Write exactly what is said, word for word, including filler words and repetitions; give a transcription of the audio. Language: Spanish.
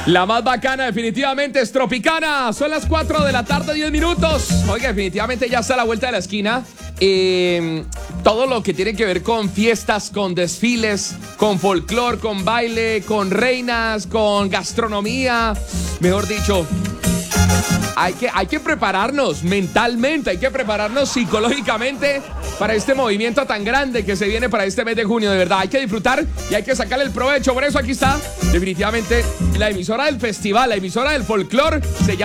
La más bacana definitivamente es Tropicana. Son las cuatro de la tarde, diez minutos. Oiga, definitivamente ya está a la vuelta de la esquina. Eh, todo lo que tiene que ver con fiestas, con desfiles, con folclore, con baile, con reinas, con gastronomía. Mejor dicho, hay que, hay que prepararnos mentalmente, hay que prepararnos psicológicamente para este movimiento tan grande que se viene para este mes de junio. De verdad, hay que disfrutar y hay que sacarle el provecho. Por eso aquí está definitivamente la emisora del festival, la emisora del folclore. Se llama